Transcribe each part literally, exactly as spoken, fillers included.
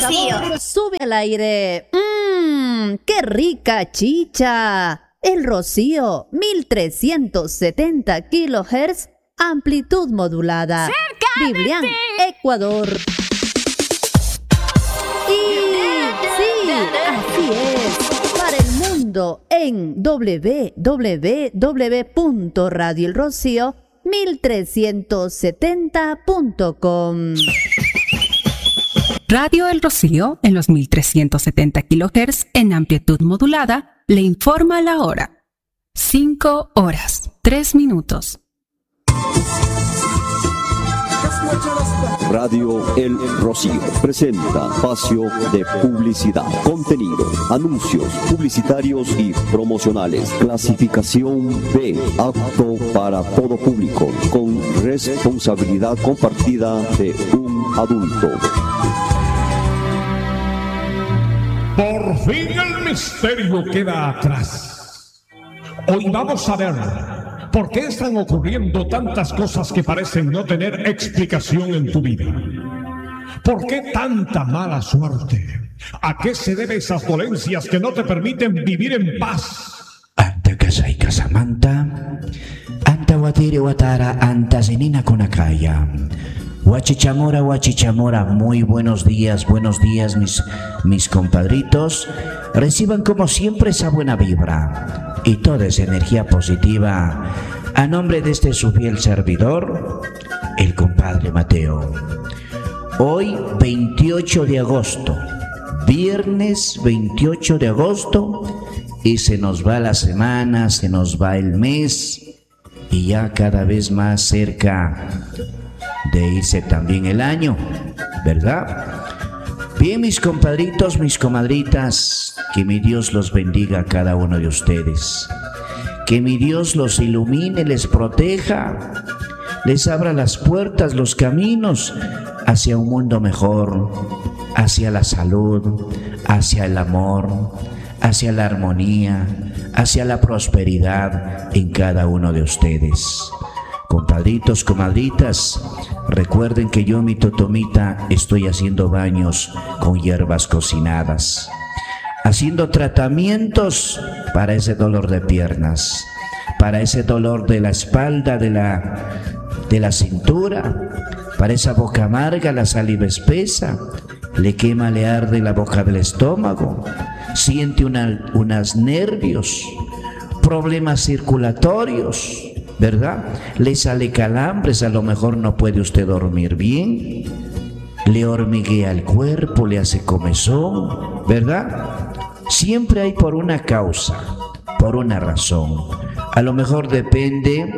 Rocío. Sube al aire. Mmm, qué rica chicha. El Rocío, mil trescientos setenta kilohertz, amplitud modulada. ¡Cerca Biblián, de ti! Ecuador. Y sí, así es. Para el mundo en doble u doble u doble u punto radio el rocío mil trescientos setenta punto com. Radio El Rocío, en los mil trescientos setenta kilohertz en amplitud modulada, le informa la hora. cinco horas, tres minutos. Radio El Rocío presenta espacio de publicidad, contenido, anuncios publicitarios y promocionales. Clasificación B, apto para todo público, con responsabilidad compartida de un adulto. Por fin el misterio queda atrás. Hoy vamos a ver por qué están ocurriendo tantas cosas que parecen no tener explicación en tu vida. ¿Por qué tanta mala suerte? ¿A qué se deben esas dolencias que no te permiten vivir en paz? Anta kasay kasamanta, anta watiri watara, anta zenina konakaya. Huachichamora, Huachichamora, muy buenos días, buenos días mis, mis compadritos. Reciban como siempre esa buena vibra y toda esa energía positiva a nombre de este su fiel servidor, el compadre Mateo. Hoy veintiocho de agosto, viernes veintiocho de agosto, y se nos va la semana, se nos va el mes y ya cada vez más cerca de irse también el año, ¿verdad? Bien, mis compadritos, mis comadritas, que mi Dios los bendiga a cada uno de ustedes, que mi Dios los ilumine, les proteja, les abra las puertas, los caminos hacia un mundo mejor, hacia la salud, hacia el amor, hacia la armonía, hacia la prosperidad en cada uno de ustedes. Compadritos, comadritas, recuerden que yo, mi totomita, estoy haciendo baños con hierbas cocinadas, haciendo tratamientos para ese dolor de piernas, para ese dolor de la espalda, de la, de la cintura, para esa boca amarga, la saliva espesa, le quema, le arde la boca del estómago, siente una, unos nervios, problemas circulatorios, ¿verdad? Le sale calambres, a lo mejor no puede usted dormir bien, le hormiguea el cuerpo, le hace comezón, ¿verdad? Siempre hay por una causa, por una razón. A lo mejor depende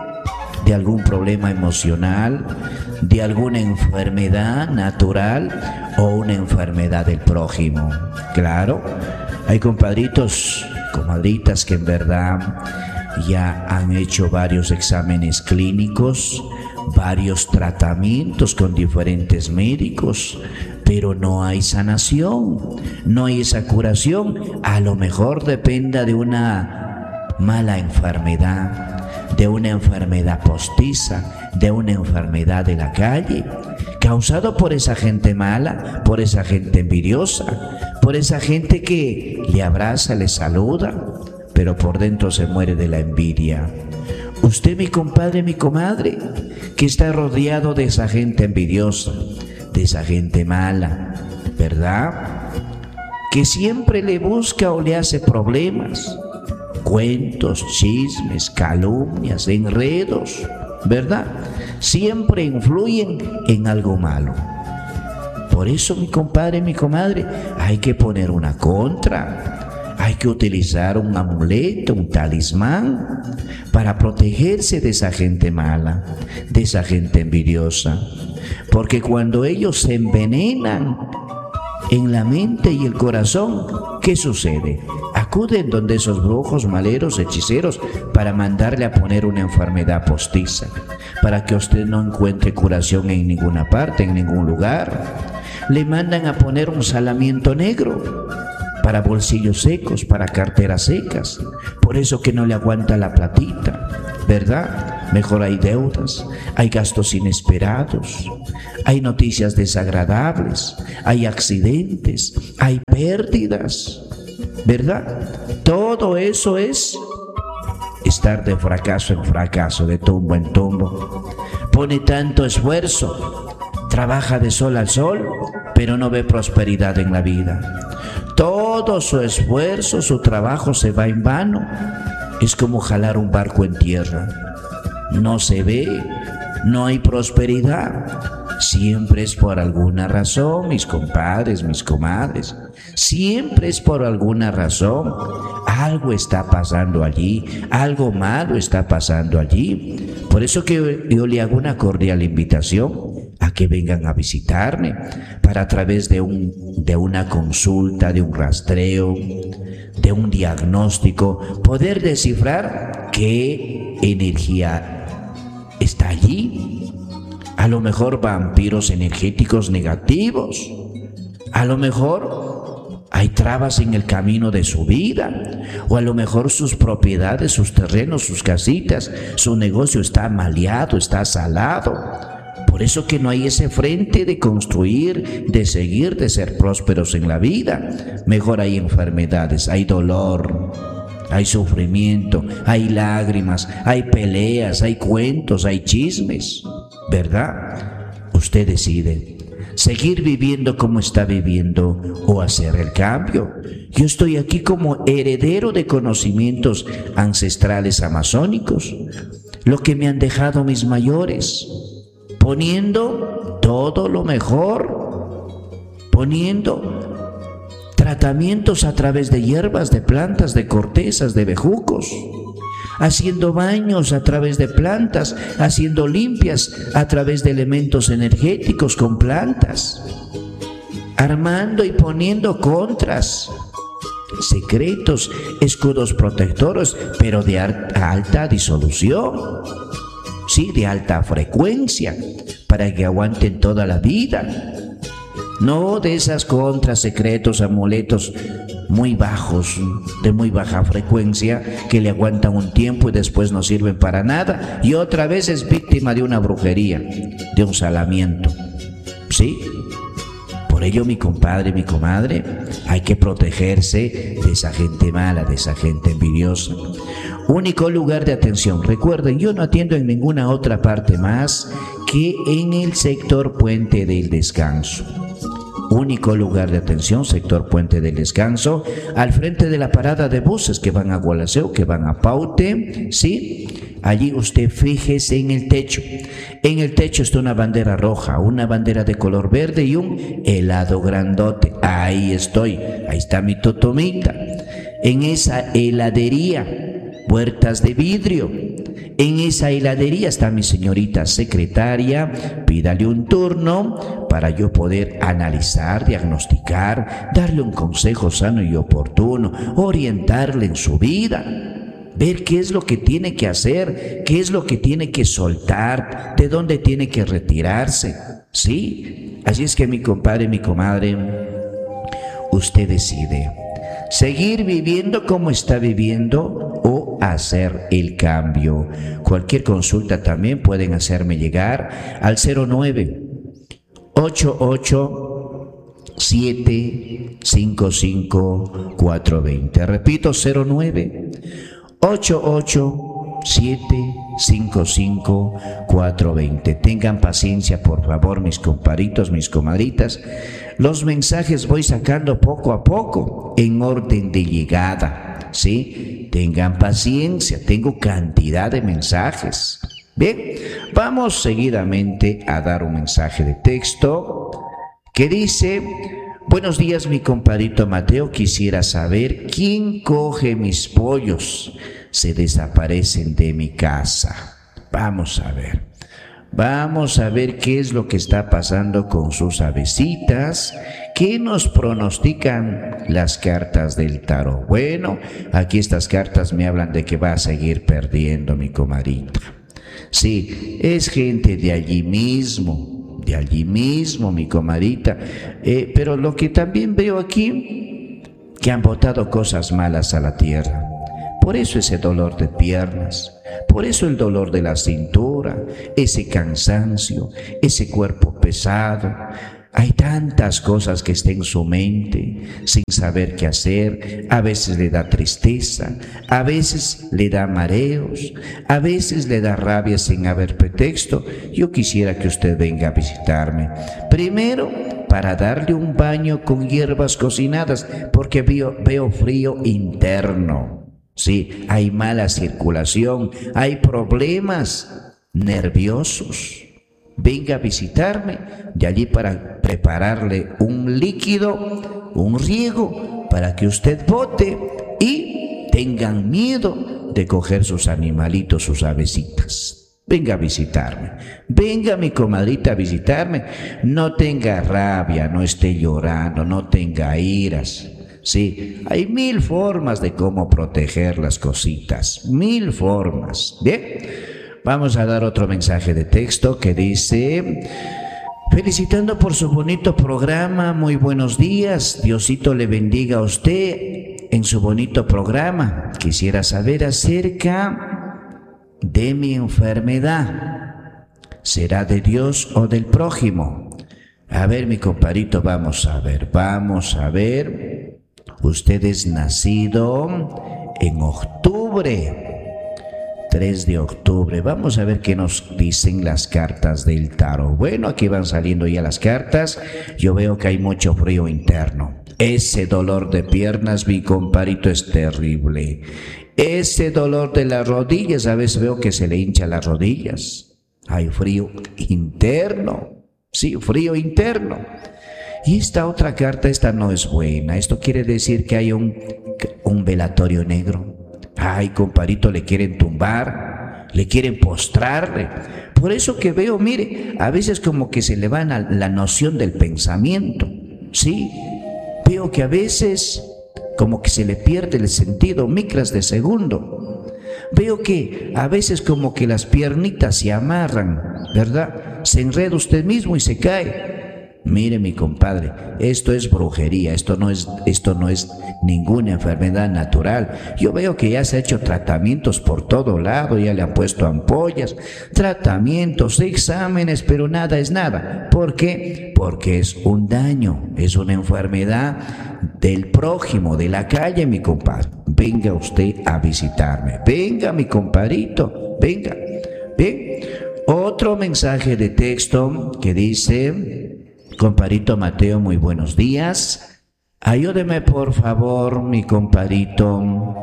de algún problema emocional, de alguna enfermedad natural o una enfermedad del prójimo. Claro, hay compadritos, comadritas que en verdad ya han hecho varios exámenes clínicos, varios tratamientos con diferentes médicos, pero no hay sanación, no hay esa curación. A lo mejor dependa de una mala enfermedad, de una enfermedad postiza, de una enfermedad de la calle, causado por esa gente mala, por esa gente envidiosa, por esa gente que le abraza, le saluda, pero por dentro se muere de la envidia. Usted, mi compadre, mi comadre, que está rodeado de esa gente envidiosa, de esa gente mala, ¿verdad? Que siempre le busca o le hace problemas, cuentos, chismes, calumnias, enredos, ¿verdad? Siempre influyen en algo malo. Por eso, mi compadre, mi comadre, hay que poner una contra. Hay que utilizar un amuleto, un talismán para protegerse de esa gente mala, de esa gente envidiosa. Porque cuando ellos se envenenan en la mente y el corazón, ¿qué sucede? Acuden donde esos brujos, maleros, hechiceros para mandarle a poner una enfermedad postiza, para que usted no encuentre curación en ninguna parte, en ningún lugar. Le mandan a poner un salamiento negro para bolsillos secos, para carteras secas, por eso que no le aguanta la platita, ¿verdad? Mejor hay deudas, hay gastos inesperados, hay noticias desagradables, hay accidentes, hay pérdidas, ¿verdad? Todo eso es estar de fracaso en fracaso, de tumbo en tumbo. Pone tanto esfuerzo, trabaja de sol al sol, pero no ve prosperidad en la vida. Todo su esfuerzo, su trabajo se va en vano. Es como jalar un barco en tierra. No se ve, no hay prosperidad. Siempre es por alguna razón, mis compadres, mis comadres. Siempre es por alguna razón. Algo está pasando allí, algo malo está pasando allí. Por eso que yo le hago una cordial invitación a que vengan a visitarme para, a través de, un, de una consulta, de un rastreo, de un diagnóstico, poder descifrar qué energía está allí. A lo mejor vampiros energéticos negativos, a lo mejor hay trabas en el camino de su vida, o a lo mejor sus propiedades, sus terrenos, sus casitas, su negocio está maleado, está salado. Por eso que no hay ese frente de construir, de seguir, de ser prósperos en la vida. Mejor hay enfermedades, hay dolor, hay sufrimiento, hay lágrimas, hay peleas, hay cuentos, hay chismes, ¿verdad? Usted decide seguir viviendo como está viviendo o hacer el cambio. Yo estoy aquí como heredero de conocimientos ancestrales amazónicos, lo que me han dejado mis mayores, poniendo todo lo mejor, poniendo tratamientos a través de hierbas, de plantas, de cortezas, de bejucos, haciendo baños a través de plantas, haciendo limpias a través de elementos energéticos con plantas, armando y poniendo contras, secretos, escudos protectores, pero de alta disolución, sí, de alta frecuencia, para que aguanten toda la vida. No de esas contras, secretos, amuletos muy bajos, de muy baja frecuencia, que le aguantan un tiempo y después no sirven para nada, y otra vez es víctima de una brujería, de un salamiento, ¿sí? Por ello, mi compadre, mi comadre, hay que protegerse de esa gente mala, de esa gente envidiosa. Único lugar de atención. Recuerden, yo no atiendo en ninguna otra parte más que en el sector Puente del Descanso. Único lugar de atención, sector Puente del Descanso, al frente de la parada de buses que van a Gualaceo, que van a Paute, ¿sí? Allí usted fíjese en el techo. En el techo está una bandera roja, una bandera de color verde y un helado grandote. Ahí estoy, ahí está mi totomita. En esa heladería, puertas de vidrio. En esa heladería está mi señorita secretaria. Pídale un turno para yo poder analizar, diagnosticar, darle un consejo sano y oportuno, orientarle en su vida, ver qué es lo que tiene que hacer, qué es lo que tiene que soltar, de dónde tiene que retirarse. Sí, así es que mi compadre, mi comadre, usted decide seguir viviendo como está viviendo o hacer el cambio. Cualquier consulta también pueden hacerme llegar al cero nueve ocho ocho siete cinco cinco cuatro dos cero. Repito, cero nueve ocho ocho siete cinco cinco cuatro dos cero. Tengan paciencia, por favor, mis comparitos, mis comadritas. Los mensajes voy sacando poco a poco en orden de llegada, ¿sí? Tengan paciencia, tengo cantidad de mensajes. Bien, vamos seguidamente a dar un mensaje de texto que dice: buenos días, mi compadrito Mateo, quisiera saber quién coge mis pollos, se desaparecen de mi casa. Vamos a ver. Vamos a ver qué es lo que está pasando con sus avecitas, qué nos pronostican las cartas del tarot. Bueno, aquí estas cartas me hablan de que va a seguir perdiendo, mi comadrita. Sí, es gente de allí mismo, de allí mismo, mi comadrita. Eh, pero lo que también veo aquí, que han botado cosas malas a la tierra. Por eso ese dolor de piernas, por eso el dolor de la cintura, ese cansancio, ese cuerpo pesado. Hay tantas cosas que están en su mente sin saber qué hacer. A veces le da tristeza, a veces le da mareos, a veces le da rabia sin haber pretexto. Yo quisiera que usted venga a visitarme. Primero, para darle un baño con hierbas cocinadas, porque veo, veo frío interno. Sí, hay mala circulación, hay problemas nerviosos. Venga a visitarme de allí para prepararle un líquido, un riego, para que usted bote y tengan miedo de coger sus animalitos, sus avecitas. Venga a visitarme, venga mi comadrita a visitarme. No tenga rabia, no esté llorando, no tenga iras. Sí, hay mil formas de cómo proteger las cositas, mil formas. Bien. Vamos a dar otro mensaje de texto que dice: felicitando por su bonito programa, muy buenos días, Diosito le bendiga a usted en su bonito programa. Quisiera saber acerca de mi enfermedad. ¿Será de Dios o del prójimo? A ver, mi compadrito, vamos a ver, vamos a ver. Usted es nacido en octubre. tres de octubre. Vamos a ver qué nos dicen las cartas del tarot. Bueno, aquí van saliendo ya las cartas. Yo veo que hay mucho frío interno. Ese dolor de piernas, mi compadrito, es terrible. Ese dolor de las rodillas, a veces veo que se le hinchan las rodillas. Hay frío interno. Sí, frío interno. Y esta otra carta, esta no es buena. Esto quiere decir que hay un, un velatorio negro. Ay, compadrito, le quieren tumbar, le quieren postrarle. Por eso que veo, mire, a veces como que se le va la, la noción del pensamiento, ¿sí? Veo que a veces como que se le pierde el sentido, micras de segundo. Veo que a veces como que las piernitas se amarran, ¿verdad? Se enreda usted mismo y se cae. Mire, mi compadre, esto es brujería, esto no es, esto no es ninguna enfermedad natural. Yo veo que ya se ha hecho tratamientos por todo lado, ya le han puesto ampollas, tratamientos, exámenes, pero nada es nada. ¿Por qué? Porque es un daño, es una enfermedad del prójimo, de la calle, mi compadre. Venga usted a visitarme, venga, mi compadrito, venga. Bien, otro mensaje de texto que dice: compadrito Mateo, muy buenos días. Ayúdeme por favor, mi compadrito.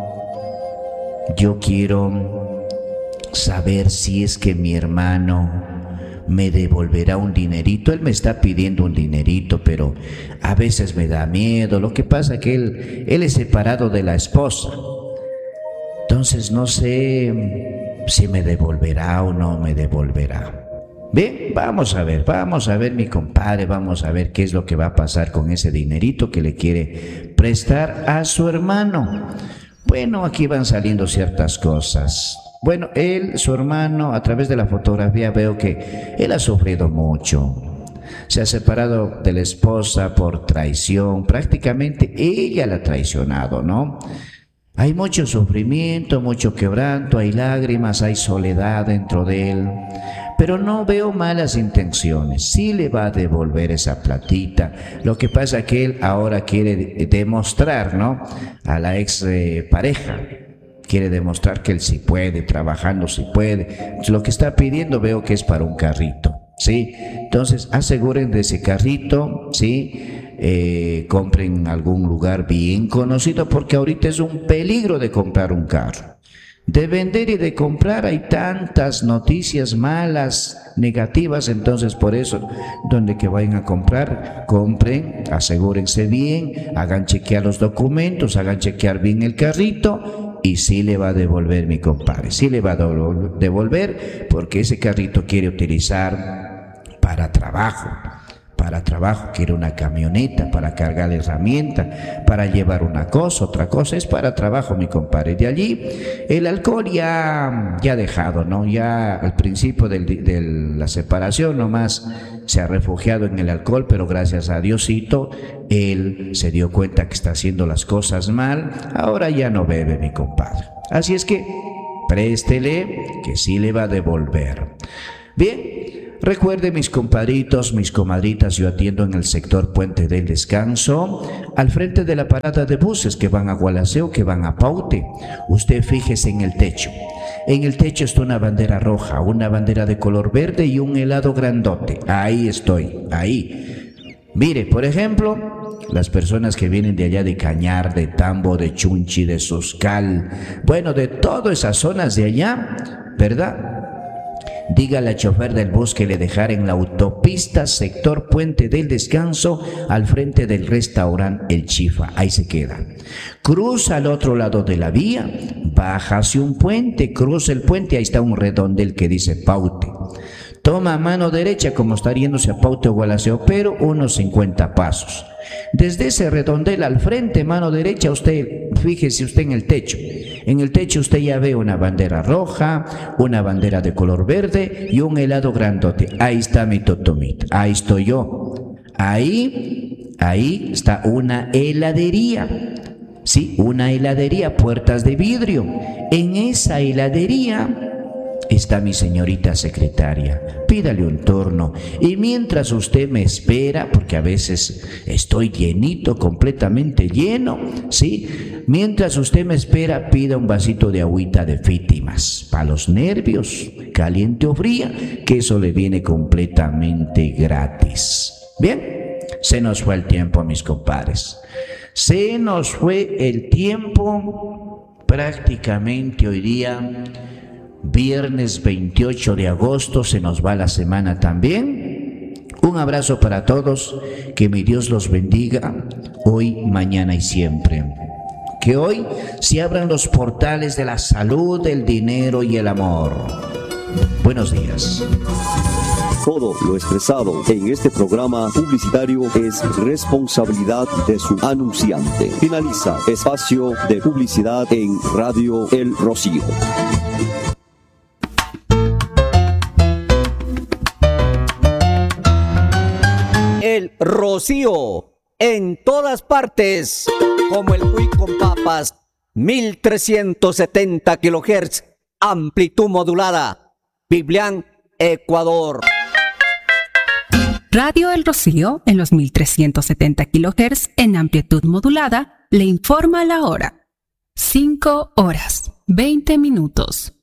Yo quiero saber si es que mi hermano me devolverá un dinerito. Él me está pidiendo un dinerito, pero a veces me da miedo. Lo que pasa es que él, él es separado de la esposa. Entonces no sé si me devolverá o no me devolverá. Bien, vamos a ver, vamos a ver, mi compadre, vamos a ver qué es lo que va a pasar con ese dinerito que le quiere prestar a su hermano. Bueno, aquí van saliendo ciertas cosas. Bueno, él, su hermano, a través de la fotografía veo que él ha sufrido mucho. Se ha separado de la esposa por traición, prácticamente ella la ha traicionado, ¿no? Hay mucho sufrimiento, mucho quebranto, hay lágrimas, hay soledad dentro de él. Pero no veo malas intenciones, sí le va a devolver esa platita. Lo que pasa es que él ahora quiere demostrar, ¿no?, a la ex eh, pareja, quiere demostrar que él sí puede, trabajando sí puede. Entonces, lo que está pidiendo veo que es para un carrito, ¿sí? Entonces aseguren de ese carrito, ¿sí? Eh, compren en algún lugar bien conocido, porque ahorita es un peligro de comprar un carro. De vender y de comprar hay tantas noticias malas, negativas. Entonces por eso, donde que vayan a comprar, compren, asegúrense bien, hagan chequear los documentos, hagan chequear bien el carrito, y sí le va a devolver, mi compadre, sí le va a devolver, porque ese carrito quiere utilizar para trabajo, para trabajo, quiere una camioneta para cargar herramienta, para llevar una cosa, otra cosa, es para trabajo, mi compadre. De allí, el alcohol ya, ya ha dejado, ¿no? Ya al principio del, de la separación nomás se ha refugiado en el alcohol, pero gracias a Diosito, él se dio cuenta que está haciendo las cosas mal, ahora ya no bebe, mi compadre. Así es que, préstele, que sí le va a devolver. Bien. Recuerde, mis compadritos, mis comadritas, yo atiendo en el sector Puente del Descanso, al frente de la parada de buses que van a Gualaceo, que van a Paute. Usted fíjese en el techo. En el techo está una bandera roja, una bandera de color verde y un helado grandote. Ahí estoy, ahí. Mire, por ejemplo, las personas que vienen de allá de Cañar, de Tambo, de Chunchi, de Suscal, bueno, de todas esas zonas de allá, ¿verdad? Dígale al chofer del bus que le dejara en la autopista sector Puente del Descanso al frente del restaurante El Chifa. Ahí se queda. Cruza al otro lado de la vía, baja hacia un puente, cruza el puente, ahí está un redondel que dice Paute. Toma mano derecha como está yéndose a Paute o Gualaceo, pero unos cincuenta pasos. Desde ese redondel al frente, mano derecha, usted, fíjese usted en el techo. En el techo usted ya ve una bandera roja, una bandera de color verde y un helado grandote. Ahí está mi totomita, ahí estoy yo. Ahí, ahí está una heladería. Sí, una heladería, puertas de vidrio. En esa heladería está mi señorita secretaria. Pídale un turno. Y mientras usted me espera, porque a veces estoy llenito, completamente lleno, ¿sí? Mientras usted me espera, pida un vasito de agüita de Fítimas, para los nervios, caliente o fría, que eso le viene completamente gratis. Bien, se nos fue el tiempo, mis compadres. Se nos fue el tiempo prácticamente hoy día. Viernes veintiocho de agosto, se nos va la semana también. Un abrazo para todos, que mi Dios los bendiga hoy, mañana y siempre. Que hoy se abran los portales de la salud, el dinero y el amor. Buenos días. Todo lo expresado en este programa publicitario es responsabilidad de su anunciante. Finaliza espacio de publicidad en Radio El Rocío. El Rocío, en todas partes, como el Cuy con papas, mil trescientos setenta kilohertz, amplitud modulada, Biblián, Ecuador. Radio El Rocío, en los mil trescientos setenta kilohertz, en amplitud modulada, le informa la hora. cinco horas, veinte minutos.